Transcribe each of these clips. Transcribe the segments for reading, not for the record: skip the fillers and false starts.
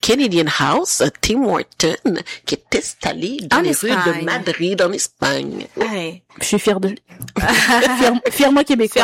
Canadian House, Tim Horton, qui est installé dans les rues de Madrid, en Espagne. Ouais. Je suis fière de fièrement québécois.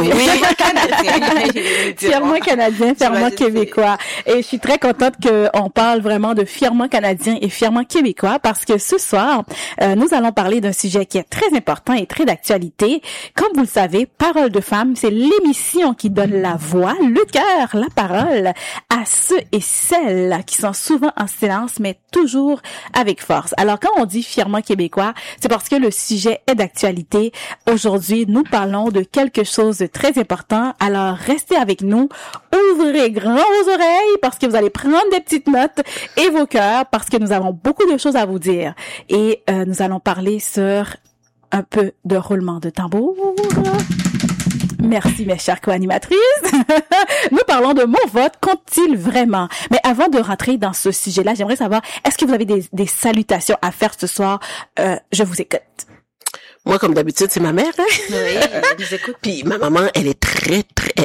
Fièrement canadien, fièrement québécois. Et je suis très contente qu'on parle vraiment de fièrement canadien et fièrement québécois parce que ce soir, nous allons parler d'un sujet qui est très important et très d'actualité. Comme vous le savez, Parole de femme, c'est l'émission qui donne la voix, le cœur, la parole à ceux et celles qui sont souvent en silence, mais toujours avec force. Alors, quand on dit fièrement québécois, c'est parce que le sujet est d'actualité. Aujourd'hui, nous parlons de quelque chose de très important. Alors, restez avec nous. Ouvrez grand vos oreilles parce que vous allez prendre des petites notes et vos cœurs parce que nous avons beaucoup de choses à vous dire. Et nous allons parler sur un peu de roulement de tambour. Merci, mes chères co-animatrices. Nous parlons de mon vote compte-t-il vraiment? Mais avant de rentrer dans ce sujet-là, j'aimerais savoir, est-ce que vous avez des salutations à faire ce soir? Je vous écoute. Moi, comme d'habitude, c'est ma mère, hein? Oui, elle nous écoute. Puis ma maman, elle est très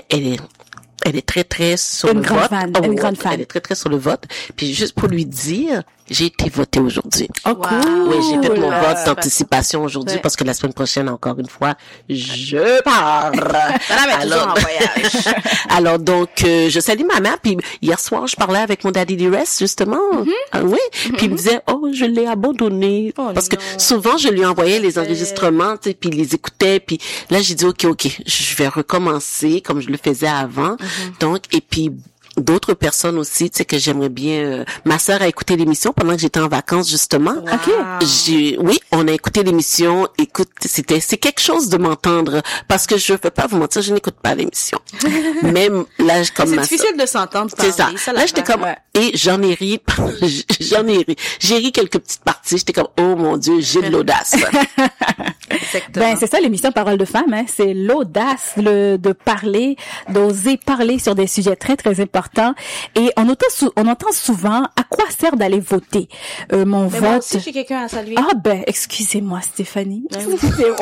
sur le vote. Une grande fan. Elle est très sur le vote. Puis juste pour lui dire, j'ai été votée aujourd'hui. Oh, cool. Oui, j'ai fait mon vote d'anticipation aujourd'hui parce que la semaine prochaine, encore une fois, je pars. Alors, en voyage. Alors donc, je salue ma mère. Puis hier soir, je parlais avec mon daddy Lires, justement. Oui. Puis il me disait, oh, je l'ai abandonné. Parce que souvent, je lui envoyais les enregistrements, tu sais, puis il les écoutait. Puis là, j'ai dit, ok, je vais recommencer comme je le faisais avant. Donc, et puis d'autres personnes aussi, tu sais, que j'aimerais bien. Ma sœur a écouté l'émission pendant que j'étais en vacances, justement. Wow. Ok. Oui, on a écouté l'émission. Écoute, c'est quelque chose de m'entendre parce que je ne peux pas vous mentir, je n'écoute pas l'émission. Même là, comme c'est difficile de s'entendre parler. C'est ça. Là, j'étais comme et j'en ai ri. J'ai ri quelques petites parties. J'étais comme oh mon Dieu, j'ai de l'audace. Ben c'est ça l'émission Parole de femme, hein. C'est l'audace de parler, d'oser parler sur des sujets très très importants. Et on entend souvent à quoi sert d'aller voter. Mon vote. Moi aussi, j'ai quelqu'un à saluer. Ah ben, excusez-moi Stéphanie. Excusez-moi.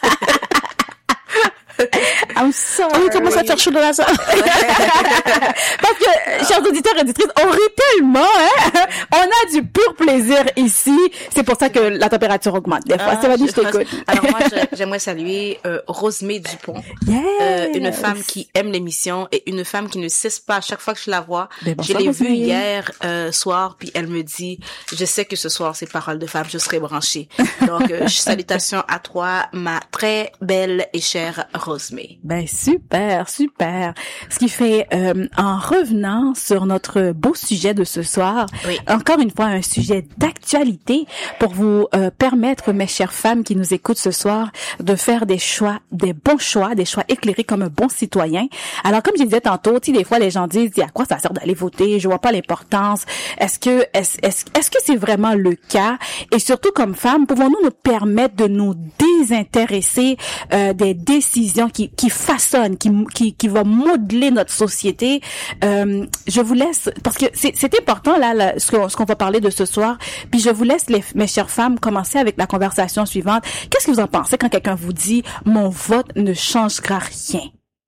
I'm sorry. On commence à faire chaud dans la salle. Parce que, chers auditeurs et auditrices, on rit tellement, hein. On a du pur plaisir ici. C'est pour ça que la température augmente. Des fois, Stéphanie, je t'écoute. Alors moi, j'aimerais saluer Rosemée Dupont, une femme qui aime l'émission et une femme qui ne cesse pas à chaque fois que je la vois. Je l'ai vue hier soir, puis elle me dit, je sais que ce soir c'est Parole de femme, je serai branchée. Donc, salutations à toi, ma très belle et chère Rosemée. Ben super. Ce qui fait, en revenant sur notre beau sujet de ce soir, encore une fois un sujet d'actualité pour vous permettre, mes chères femmes qui nous écoutent ce soir, de faire des bons choix, des choix éclairés comme un bon citoyen. Alors comme je disais tantôt, tu sais, des fois les gens disent à quoi ça sert d'aller voter, je vois pas l'importance. Est-ce que c'est vraiment le cas? Et surtout comme femmes, pouvons-nous nous permettre de nous désintéresser des décisions qui façonnent, qui va modeler notre société? Je vous laisse, parce que c'est important là ce qu'on va parler de ce soir, puis je vous laisse mes chères femmes commencer avec la conversation suivante. Qu'est-ce que vous en pensez quand quelqu'un vous dit mon vote ne changera rien?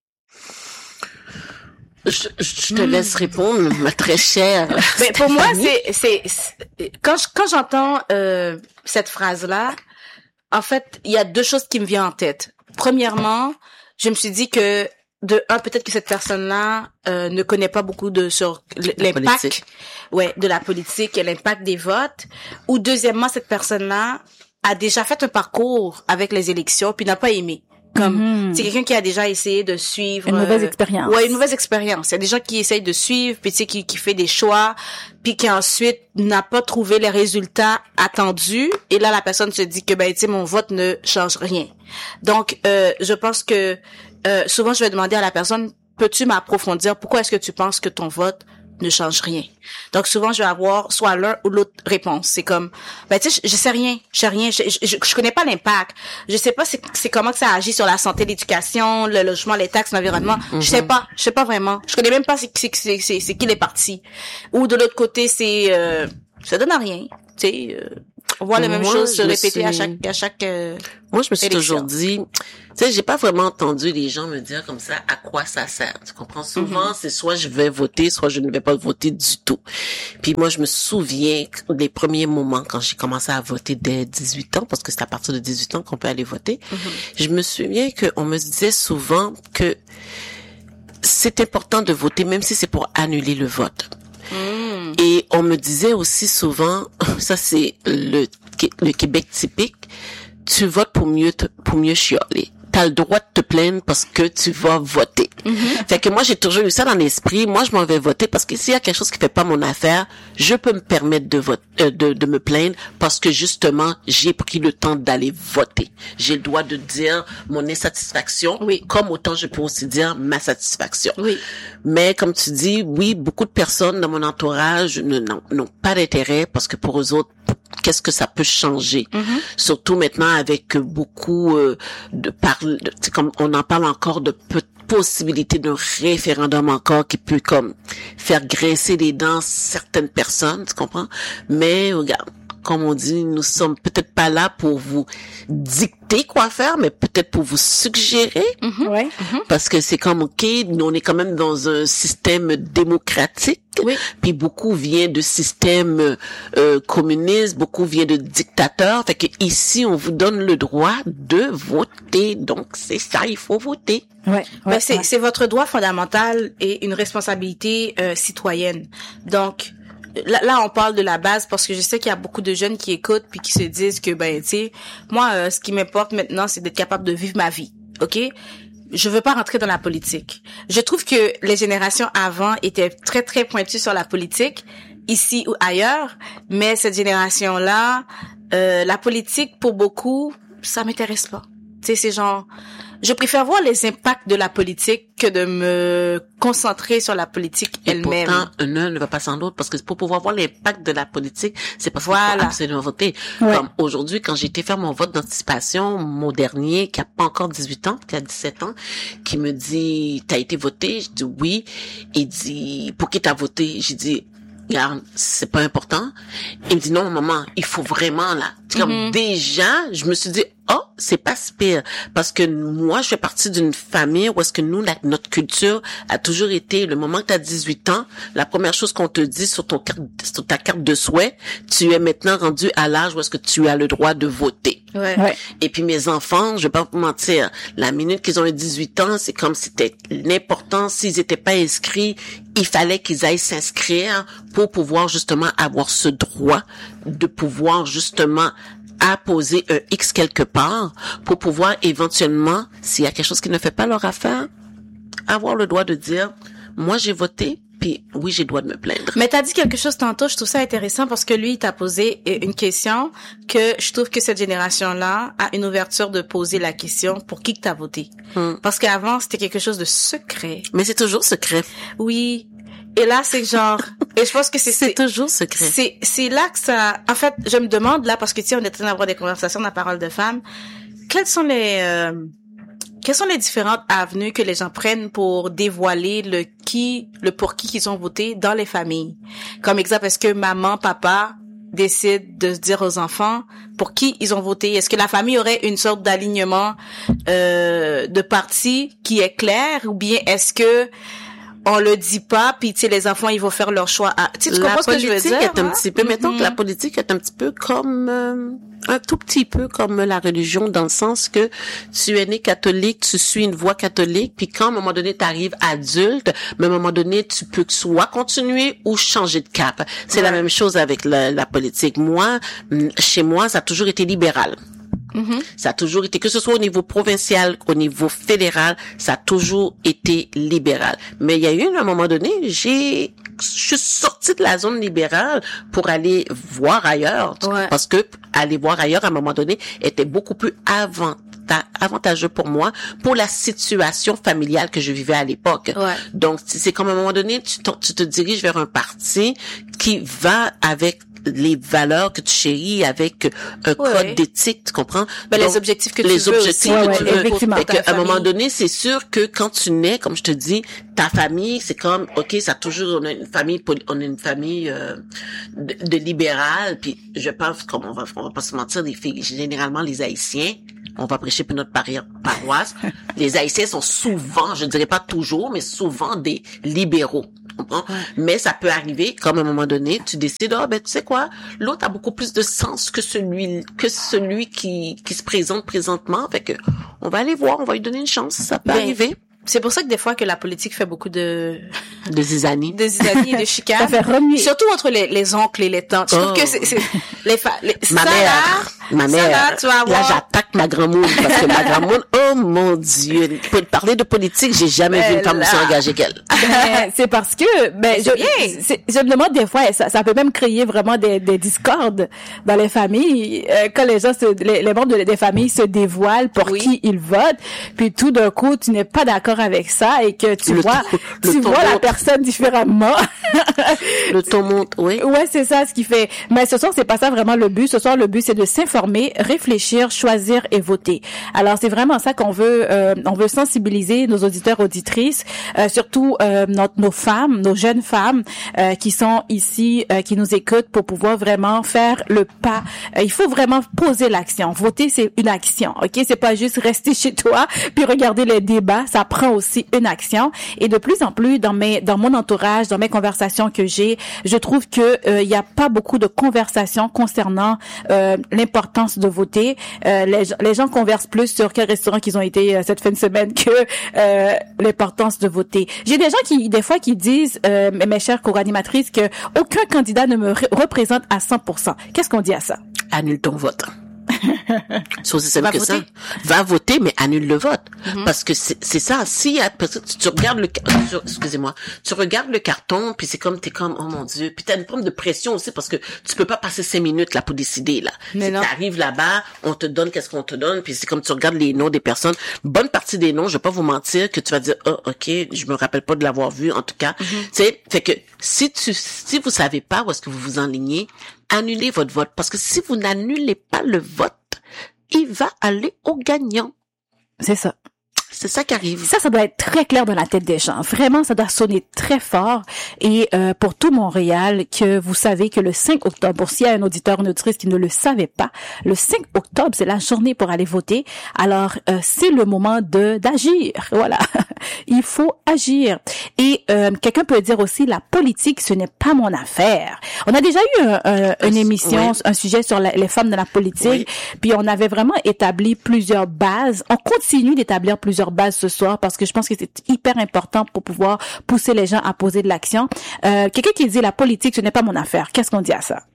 Je te laisse répondre, ma très chère. Mais pour moi, c'est quand j'entends cette phrase-là, en fait, il y a deux choses qui me viennent en tête. Premièrement, je me suis dit que de un, peut-être que cette personne-là ne connaît pas beaucoup sur l'impact de la politique et l'impact des votes. Ou deuxièmement, cette personne-là a déjà fait un parcours avec les élections puis n'a pas aimé. Comme c'est quelqu'un qui a déjà essayé de suivre une mauvaise expérience. Ouais, une mauvaise expérience. Il y a des gens qui essayent de suivre, puis tu sais qui fait des choix, puis qui ensuite n'a pas trouvé les résultats attendus. Et là, la personne se dit que ben tu sais mon vote ne change rien. Donc je pense que souvent je vais demander à la personne, peux-tu m'approfondir pourquoi est-ce que tu penses que ton vote ne change rien? Donc souvent je vais avoir soit l'un ou l'autre réponse. C'est comme ben tu sais je sais rien, je connais pas l'impact. Je sais pas c'est comment que ça agit sur la santé, l'éducation, le logement, les taxes, l'environnement. Je sais pas vraiment. Je connais même pas c'est qui les partis. Ou de l'autre côté c'est ça donne à rien, tu sais On voit les mêmes choses se répéter à chaque moi, je me suis élection. toujours dit, tu sais, j'ai pas vraiment entendu les gens me dire comme ça à quoi ça sert. Tu comprends? Souvent, c'est soit je vais voter, soit je ne vais pas voter du tout. Puis moi, je me souviens des premiers moments quand j'ai commencé à voter dès 18 ans, parce que c'est à partir de 18 ans qu'on peut aller voter. Je me souviens qu'on me disait souvent que c'est important de voter, même si c'est pour annuler le vote. Et on me disait aussi souvent, ça c'est le Québec typique, tu votes pour mieux chialer. T'as le droit de te plaindre parce que tu vas voter. Fait que moi, j'ai toujours eu ça dans l'esprit. Moi, je m'en vais voter parce que s'il y a quelque chose qui fait pas mon affaire, je peux me permettre de de me plaindre parce que justement, j'ai pris le temps d'aller voter. J'ai le droit de dire mon insatisfaction, comme autant je peux aussi dire ma satisfaction. Mais comme tu dis, oui, beaucoup de personnes dans mon entourage n'ont pas d'intérêt parce que pour eux autres, qu'est-ce que ça peut changer? Surtout maintenant avec beaucoup comme on en parle encore de possibilité d'un référendum encore qui peut comme faire grincer les dents certaines personnes, tu comprends? Mais regarde, comme on dit, nous sommes peut-être pas là pour vous dicter quoi faire, mais peut-être pour vous suggérer. Parce que c'est comme, OK, nous, on est quand même dans un système démocratique. Puis beaucoup vient de systèmes communistes, beaucoup vient de dictateurs. Fait que ici, on vous donne le droit de voter. Donc, c'est ça, il faut voter. C'est votre droit fondamental et une responsabilité citoyenne. Donc, là, on parle de la base parce que je sais qu'il y a beaucoup de jeunes qui écoutent puis qui se disent que, ben, tu sais, moi, ce qui m'importe maintenant, c'est d'être capable de vivre ma vie. OK? Je veux pas rentrer dans la politique. Je trouve que les générations avant étaient très, très pointues sur la politique, ici ou ailleurs, mais cette génération-là, la politique, pour beaucoup, ça m'intéresse pas. Tu sais, c'est genre, je préfère voir les impacts de la politique que de me concentrer sur la politique elle-même. Pourtant, l'un ne va pas sans l'autre, parce que pour pouvoir voir l'impact de la politique, c'est parce qu'il faut absolument voter. Comme aujourd'hui, quand j'ai été faire mon vote d'anticipation, mon dernier, qui a pas encore 18 ans, qui a 17 ans, qui me dit, t'as été voté? Je dis oui. Il dit, pour qui t'as voté? J'ai dit, regarde, c'est pas important. Il me dit, non, maman, il faut vraiment, là. Comme déjà, je me suis dit, oh, c'est pas si pire. Parce que moi, je fais partie d'une famille où est-ce que nous, notre culture a toujours été, le moment que tu as 18 ans, la première chose qu'on te dit sur ta carte de souhait, tu es maintenant rendu à l'âge où est-ce que tu as le droit de voter. Et puis mes enfants, je vais pas vous mentir, la minute qu'ils ont eu 18 ans, c'est comme si c'était l'important, s'ils étaient pas inscrits, il fallait qu'ils aillent s'inscrire pour pouvoir justement avoir ce droit de pouvoir justement apposer un X quelque part pour pouvoir éventuellement, s'il y a quelque chose qui ne fait pas leur affaire, avoir le droit de dire, moi j'ai voté, puis oui, j'ai le droit de me plaindre. Mais t'as dit quelque chose tantôt, je trouve ça intéressant parce que lui, il t'a posé une question que je trouve que cette génération-là a une ouverture de poser la question pour qui que t'as voté. Parce qu'avant, c'était quelque chose de secret. Mais c'est toujours secret. Oui. Et là, c'est genre, et je pense que c'est toujours secret. C'est là que ça, en fait, je me demande là, parce que tu sais, on est en train d'avoir des conversations dans la parole de femmes. Quelles sont les différentes avenues que les gens prennent pour dévoiler le pour qui qu'ils ont voté dans les familles? Comme exemple, est-ce que maman, papa décident de se dire aux enfants pour qui ils ont voté? Est-ce que la famille aurait une sorte d'alignement, de parti qui est clair? Ou bien est-ce que on le dit pas, puis tu sais, les enfants, ils vont faire leur choix. Tu comprends ce que je veux dire? La politique est un petit peu, mettons que la politique est un petit peu comme, un tout petit peu comme la religion, dans le sens que tu es né catholique, tu suis une voie catholique, puis quand à un moment donné t'arrives adulte, mais à un moment donné tu peux soit continuer ou changer de cap. C'est la même chose avec la politique. Moi, chez moi, ça a toujours été libéral. Ça a toujours été, que ce soit au niveau provincial, au niveau fédéral, ça a toujours été libéral. Mais il y a eu un moment donné, je suis sortie de la zone libérale pour aller voir ailleurs. Parce que aller voir ailleurs, à un moment donné, était beaucoup plus avantageux pour moi, pour la situation familiale que je vivais à l'époque. Donc, c'est comme à un moment donné, tu te diriges vers un parti qui va avec les valeurs que tu chéris, avec un code d'éthique, tu comprends? Ben, les objectifs que tu veux aussi. Effectivement. À un moment donné, c'est sûr que quand tu nais, comme je te dis, ta famille, c'est comme, OK, ça a toujours, on a une famille de libérales, puis je pense, comme on va pas se mentir, les filles, généralement les Haïtiens, on va prêcher pour notre paroisse. Les Haïtiens sont souvent, je dirais pas toujours, mais souvent des libéraux. Mais ça peut arriver, comme à un moment donné, tu décides, tu sais quoi, l'autre a beaucoup plus de sens que celui qui se présente présentement. Fait que, on va aller voir, on va lui donner une chance, ça peut arriver. C'est pour ça que des fois que la politique fait beaucoup de zizanie et de chicanes. Ça fait remuer. Surtout entre les oncles et les tantes. Je trouve que c'est ma mère, tu vas là, j'attaque ma grand-mère parce que ma grand-mère, oh mon Dieu, pour parler de politique, j'ai jamais vu une femme aussi engagée qu'elle. C'est parce que, je me demande des fois, ça peut même créer vraiment des discordes dans les familles, quand les gens les membres des familles se dévoilent pour qui ils votent, puis tout d'un coup, tu n'es pas d'accord avec ça et que tu vois la personne différemment. Le ton monte, oui. Ouais, c'est ça ce qui fait. Mais ce soir, c'est pas ça vraiment le but. Ce soir, le but, c'est de s'informer, réfléchir, choisir et voter. Alors, c'est vraiment ça qu'on veut. On veut sensibiliser nos auditeurs, auditrices, surtout nos femmes, nos jeunes femmes qui sont ici, qui nous écoutent pour pouvoir vraiment faire le pas. Il faut vraiment poser l'action. Voter, c'est une action, ok? C'est pas juste rester chez toi puis regarder les débats. Ça prend aussi une action. Et de plus en plus, dans mon entourage, dans mes conversations que j'ai, je trouve que il y a pas beaucoup de conversations concernant l'importance de voter. Les gens conversent plus sur quel restaurant qu'ils ont été cette fin de semaine que l'importance de voter. J'ai des gens des fois qui disent, mes chères co-animatrices, que aucun candidat ne me représente à 100%. Qu'est-ce qu'on dit à ça? Annule ton vote. C'est aussi simple que ça. Va voter, mais annule le vote. Parce que c'est ça. Si tu regardes tu regardes le carton, puis t'es comme, oh mon Dieu. Puis t'as une forme de pression aussi parce que tu peux pas passer 5 minutes là pour décider là. Mais si t'arrives là-bas, on te donne qu'est-ce qu'on te donne, puis c'est comme tu regardes les noms des personnes. Bonne partie des noms, je vais pas vous mentir que tu vas dire, oh ok, je me rappelle pas de l'avoir vu en tout cas. Tu sais, fait que si vous savez pas où est-ce que vous vous enlignez, annulez votre vote. Parce que si vous n'annulez pas le vote, il va aller au gagnant. C'est ça. C'est ça qui arrive. Ça doit être très clair dans la tête des gens. Vraiment, ça doit sonner très fort. Et pour tout Montréal, que vous savez que le 5 octobre, pour s'il y a un auditeur ou une auditrice qui ne le savait pas, le 5 octobre, c'est la journée pour aller voter. Alors, c'est le moment d'agir. Voilà. Il faut agir. Et quelqu'un peut dire aussi, la politique, ce n'est pas mon affaire. On a déjà eu une émission, un sujet sur les femmes dans la politique. Puis on avait vraiment établi plusieurs bases. On continue d'établir plusieurs bases ce soir parce que je pense que c'est hyper important pour pouvoir pousser les gens à poser de l'action. Quelqu'un qui dit la politique, ce n'est pas mon affaire. Qu'est-ce qu'on dit à ça?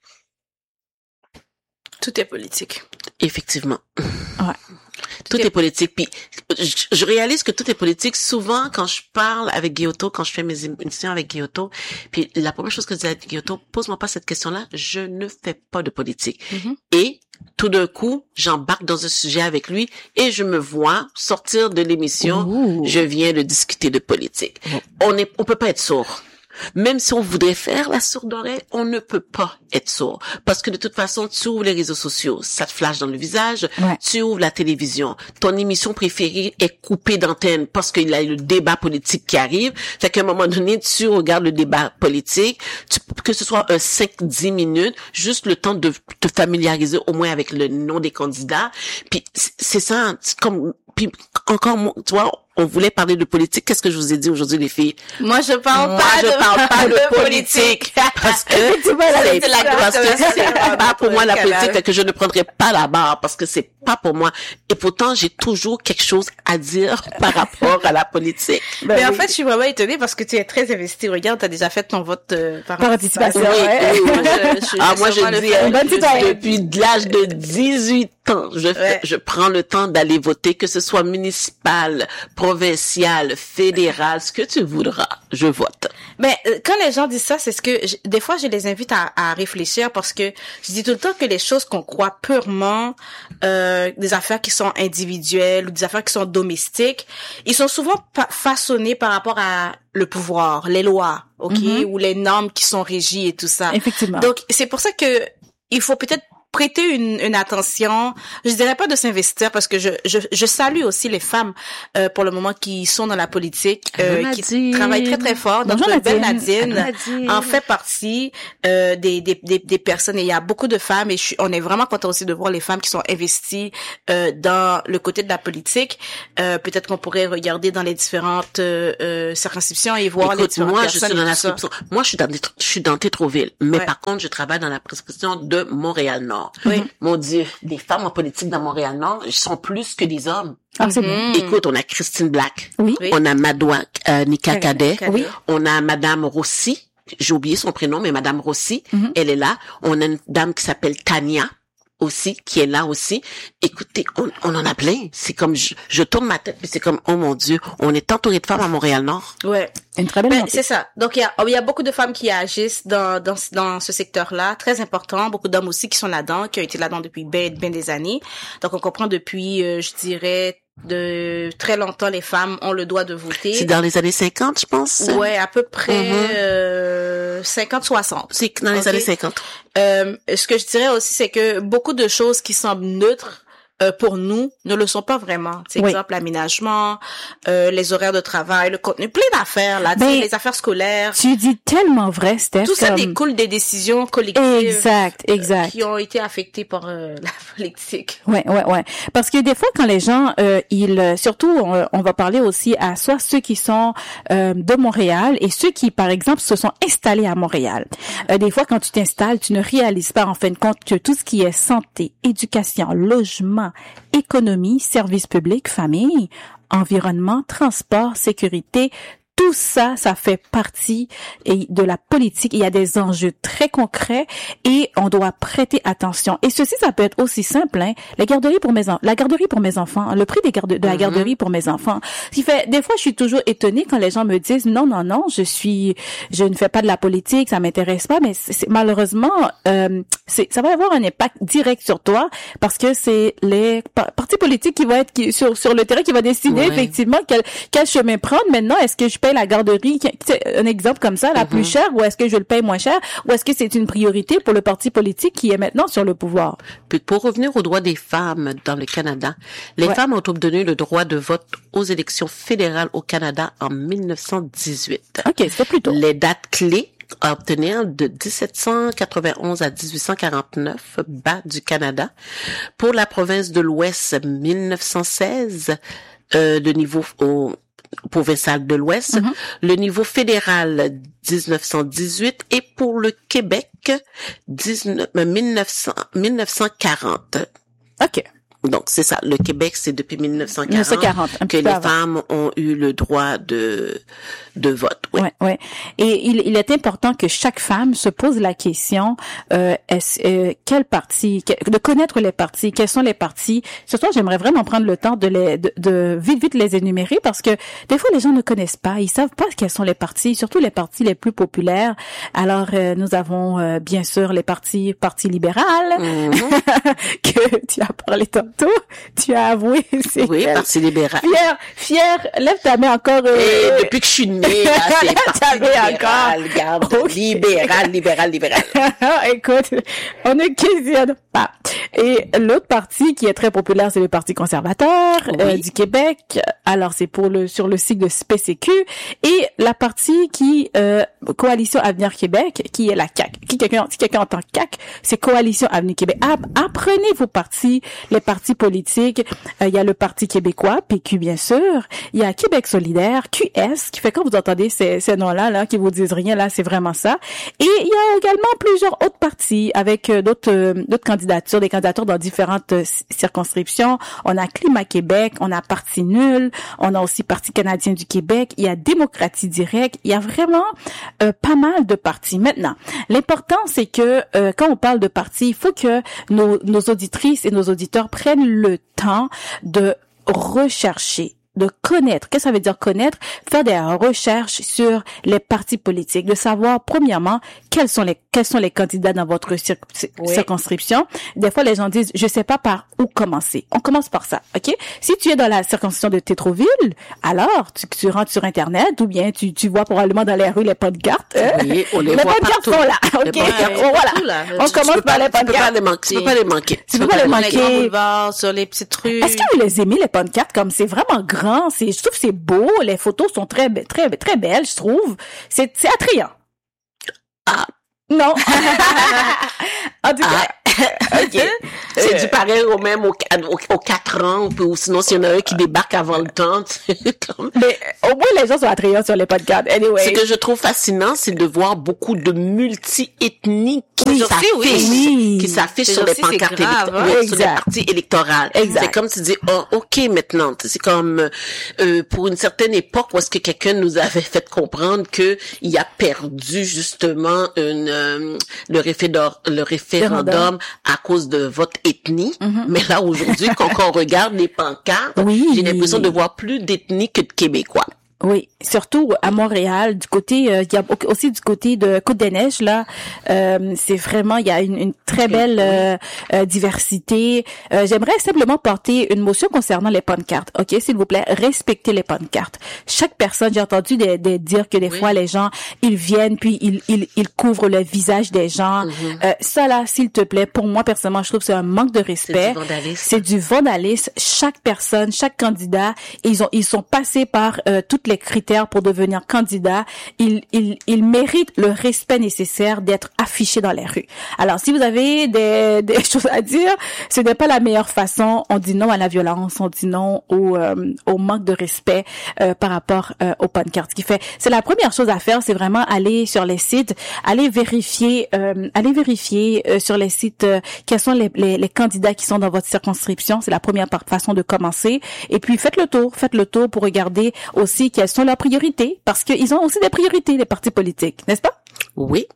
Tout est politique. Effectivement. Ouais. Tout est politique. Puis je réalise que tout est politique. Souvent, quand je parle avec Guillotot, quand je fais mes émissions avec Guillotot, puis la première chose que je dis à Guillotot, pose-moi pas cette question-là, je ne fais pas de politique. Et tout d'un coup, j'embarque dans un sujet avec lui et je me vois sortir de l'émission. Je viens de discuter de politique. On peut pas être sourd. Même si on voudrait faire la sourde oreille, on ne peut pas être sourd. Parce que de toute façon, tu ouvres les réseaux sociaux, ça te flash dans le visage, tu ouvres la télévision, ton émission préférée est coupée d'antenne parce qu'il y a le débat politique qui arrive. Fait qu'à un moment donné, tu regardes le débat politique, que ce soit un 5-10 minutes, juste le temps de te familiariser au moins avec le nom des candidats. Puis c'est ça, c'est comme... Puis encore, tu vois, on voulait parler de politique. Qu'est-ce que je vous ai dit aujourd'hui, les filles? Moi, je parle pas de politique. Parce que c'est pas pour moi la politique, fait que je ne prendrai pas la barre parce que c'est pas pour moi. Et pourtant, j'ai toujours quelque chose à dire par rapport à la politique. Mais en fait, je suis vraiment étonnée parce que tu es très investie. Regarde, t'as déjà fait ton vote par anticipation. Oui. Moi, je dis, depuis l'âge de 18 temps. Je prends le temps d'aller voter, que ce soit municipal, provincial, fédéral, ce que tu voudras, je vote. Mais quand les gens disent ça, c'est ce que des fois je les invite à réfléchir, parce que je dis tout le temps que les choses qu'on croit purement, des affaires qui sont individuelles ou des affaires qui sont domestiques, ils sont souvent façonnés par rapport à le pouvoir, les lois, ou les normes qui sont régies et tout ça. Effectivement. Donc c'est pour ça que il faut peut-être prêter une attention, je dirais pas de s'investir, parce que je salue aussi les femmes pour le moment qui sont dans la politique, qui travaillent très très fort. Donc belle Nadine en fait partie des personnes, et il y a beaucoup de femmes, et on est vraiment content aussi de voir les femmes qui sont investies dans le côté de la politique. Peut-être qu'on pourrait regarder dans les différentes circonscriptions et voir les différentes personnes. Moi je suis dans Tétroville, mais par contre je travaille dans la circonscription de Montréal-Nord. Oui. Mon Dieu, des femmes en politique dans Montréal-Nord, ils sont plus que des hommes. Ah, c'est bon. Écoute, on a Christine Black. Oui. On a Madoua Nika Cadet. Oui. On a Madame Rossi. J'ai oublié son prénom, mais Madame Rossi, elle est là. On a une dame qui s'appelle Tania aussi, qui est là aussi. Écoutez, on en a plein. C'est comme, je tourne ma tête, puis c'est comme, oh mon Dieu, on est entouré de femmes à Montréal-Nord. Ouais. Une très belle montée. C'est ça. Donc, il y a beaucoup de femmes qui agissent dans ce secteur-là. Très important. Beaucoup d'hommes aussi qui sont là-dedans, qui ont été là-dedans depuis bien des années. Donc, on comprend depuis, je dirais, de très longtemps, les femmes ont le droit de voter. C'est dans les années 50, je pense. Ouais, à peu près 50-60. C'est dans les années 50. Ce que je dirais aussi, c'est que beaucoup de choses qui semblent neutres pour nous ne le sont pas vraiment. C'est exemple l'aménagement, les horaires de travail, le contenu, plein d'affaires là, les affaires scolaires. Tu dis tellement vrai, Steph. Tout ça découle des décisions collectives. Exact. Qui ont été affectées par la politique. Ouais. Parce que des fois, quand les gens, surtout, on va parler aussi à soit ceux qui sont de Montréal et ceux qui, par exemple, se sont installés à Montréal. Des fois, quand tu t'installes, tu ne réalises pas en fin de compte que tout ce qui est santé, éducation, logement, économie, services publics, famille, environnement, transport, sécurité, tout ça, ça fait partie de la politique. Il y a des enjeux très concrets et on doit prêter attention. Et ceci, ça peut être aussi simple, la garderie pour mes enfants, le prix de la garderie pour mes enfants. Ce qui fait, des fois, je suis toujours étonnée quand les gens me disent non, je ne fais pas de la politique, ça m'intéresse pas, mais malheureusement, ça va avoir un impact direct sur toi parce que c'est les partis politiques qui vont être sur le terrain qui va décider effectivement quel chemin prendre. Maintenant, est-ce que je paye la garderie, un exemple comme ça, la plus chère, ou est-ce que je le paye moins cher, ou est-ce que c'est une priorité pour le parti politique qui est maintenant sur le pouvoir? Puis pour revenir aux droits des femmes dans le Canada, les femmes ont obtenu le droit de vote aux élections fédérales au Canada en 1918. OK, c'était plus tôt. Les dates clés à obtenir de 1791 à 1849, bas du Canada. Pour la province de l'Ouest, 1916, le niveau provincial de l'Ouest, le niveau fédéral 1918 et pour le Québec 1940. OK. Donc c'est ça, le Québec c'est depuis 1940 que les femmes ont eu le droit de vote. Ouais. Et il est important que chaque femme se pose la question quel parti, de connaître les partis, quels sont les partis. Ce soir, j'aimerais vraiment prendre le temps de vite les énumérer parce que des fois les gens ne connaissent pas, ils savent pas quels sont les partis, surtout les partis les plus populaires. Alors nous avons bien sûr les parti libéral que tu as parlé tantôt. Tu as avoué, c'est Parti libéral. Fier, lève ta main encore. Et depuis que je suis née, là, c'est Parti libéral, regarde, libéral. Écoute, on ne questionne pas. Et l'autre parti qui est très populaire, c'est le Parti conservateur du Québec. Alors c'est sur le cycle de PCQ et la partie qui Coalition Avenir Québec, qui est la CAQ. Si quelqu'un entend CAQ, c'est Coalition Avenir Québec. Apprenez vos partis, les partis partis politiques, il y a le Parti québécois, PQ bien sûr, il y a Québec solidaire, QS, qui fait quand vous entendez ces noms-là, là, qui vous disent rien, là, c'est vraiment ça. Et il y a également plusieurs autres partis avec d'autres candidatures, des candidatures dans différentes circonscriptions. On a Climat Québec, on a Parti nul, on a aussi Parti canadien du Québec, il y a Démocratie Direct, il y a vraiment pas mal de partis. Maintenant, l'important, c'est que quand on parle de partis, il faut que nos auditrices et nos auditeurs prennent le temps de rechercher, de connaître. Qu'est-ce que ça veut dire connaître? Faire des recherches sur les partis politiques, de savoir premièrement quels sont les candidats dans votre circonscription. Des fois, les gens disent, je sais pas par où commencer. On commence par ça, ok? Si tu es dans la circonscription de Tétroville, alors tu rentres sur Internet ou bien tu vois probablement dans les rues les pancartes. Oui, on les les voit pancartes partout. sont là, ok? Voilà. On commence par les pancartes. Tu peux pas les manquer. Tu peux pas les Sur les grands manquer. boulevards, sur les petites rues. Est-ce que vous les aimez, les pancartes? Comme c'est vraiment grand, je trouve que c'est beau, les photos sont très belles, je trouve. C'est attrayant. Ah. Non. En tout cas, ok. C'est du pareil au même aux 4 ans, ou sinon s'il y en a un qui débarque avant le temps. Comme... Mais au moins les gens sont attrayants sur les podcasts. Anyway. Ce que je trouve fascinant, c'est de voir beaucoup de multi-ethnies qui s'affichent sur les pancartes sur les partis électorales. Exact. C'est comme tu dis, oh, ok, maintenant. C'est comme pour une certaine époque où est-ce que quelqu'un nous avait fait comprendre que il a perdu justement le référendum à cause de votre ethnie. Mm-hmm. Mais là, aujourd'hui, quand on regarde les pancartes, j'ai l'impression de voir plus d'ethnies que de Québécois. Oui, surtout à Montréal, du côté, il y a aussi du côté de Côte-des-Neiges, là, c'est vraiment, il y a une très belle diversité. J'aimerais simplement porter une motion concernant les pancartes, ok, s'il vous plaît, respectez les pancartes. Chaque personne, j'ai entendu dire que des fois les gens, ils viennent puis ils couvrent le visage des gens. Ça là, s'il te plaît, pour moi personnellement, je trouve que c'est un manque de respect. C'est du vandalisme. Chaque personne, chaque candidat, ils sont passés par toutes les critères pour devenir candidat, ils méritent le respect nécessaire d'être affichés dans les rues. Alors, si vous avez des choses à dire, ce n'est pas la meilleure façon. On dit non à la violence, on dit non au manque de respect par rapport aux pancartes. Ce qui fait, c'est la première chose à faire, c'est vraiment aller sur les sites, aller vérifier sur les sites quels sont les candidats qui sont dans votre circonscription. C'est la première façon de commencer. Et puis faites le tour pour regarder aussi quelles sont leurs priorités, parce qu'ils ont aussi des priorités, les partis politiques, n'est-ce pas? Oui.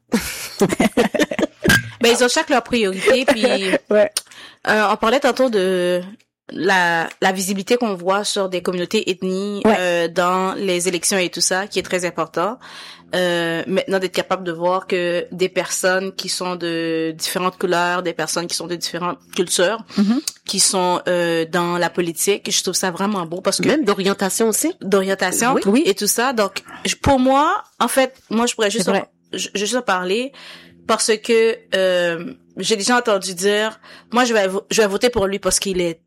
Ben, ils ont chaque leur priorité, puis ouais. On parlait tantôt de la visibilité qu'on voit sur des communautés ethnies dans les élections et tout ça, qui est très important. Maintenant d'être capable de voir que des personnes qui sont de différentes couleurs, des personnes qui sont de différentes cultures, qui sont dans la politique, je trouve ça vraiment beau parce que même d'orientation aussi, oui. Et tout ça. Donc pour moi, en fait, moi je pourrais juste juste en parler parce que j'ai déjà entendu dire, moi je vais voter pour lui parce qu'il est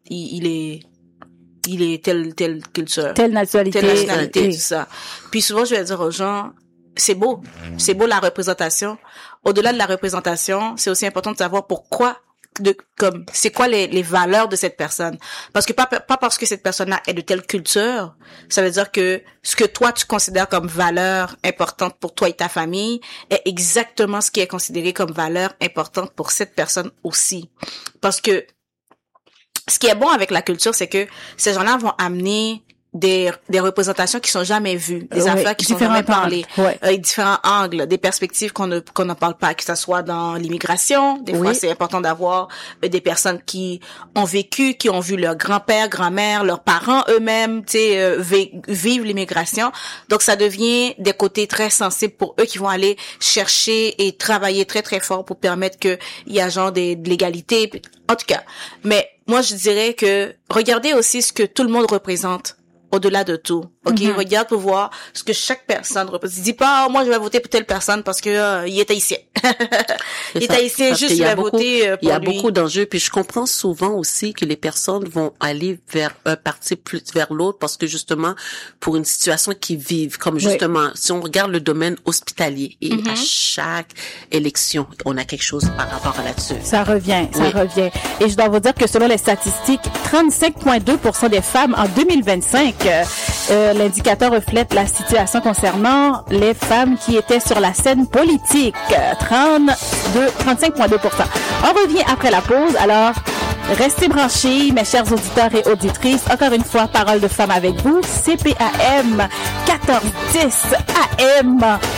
telle culture, telle nationalité, tout ça. Puis souvent je vais dire aux gens, c'est beau la représentation. Au-delà de la représentation, c'est aussi important de savoir pourquoi, c'est quoi les valeurs de cette personne. Parce que pas parce que cette personne-là est de telle culture, ça veut dire que ce que toi tu considères comme valeur importante pour toi et ta famille est exactement ce qui est considéré comme valeur importante pour cette personne aussi. Parce que ce qui est bon avec la culture, c'est que ces gens-là vont amener des représentations qui sont jamais vues, des affaires qui sont jamais parlées, différents angles, des perspectives qu'on ne parle pas, que ça soit dans l'immigration. Des fois, c'est important d'avoir des personnes qui ont vécu, qui ont vu leur grand-père, grand-mère, leurs parents eux-mêmes, tu sais, vivre l'immigration. Donc, ça devient des côtés très sensibles pour eux qui vont aller chercher et travailler très, très fort pour permettre qu'il y a genre de l'égalité. En tout cas. Mais moi, je dirais que regardez aussi ce que tout le monde représente au-delà de tout. OK, regarde pour voir ce que chaque personne représente. Dis pas moi je vais voter pour telle personne parce que il est haïtien. Il est haïtien, juste je vais voter pour lui. Il y a beaucoup d'enjeux, puis je comprends souvent aussi que les personnes vont aller vers un parti plus vers l'autre parce que justement pour une situation qu'ils vivent, comme justement si on regarde le domaine hospitalier et à chaque élection, on a quelque chose par rapport à là-dessus. Ça revient. Et je dois vous dire que selon les statistiques, 35,2% des femmes en 2025, l'indicateur reflète la situation concernant les femmes qui étaient sur la scène politique. 35,2%. On revient après la pause, alors restez branchés, mes chers auditeurs et auditrices. Encore une fois, Parole de femme avec vous, CPAM 1410 AM.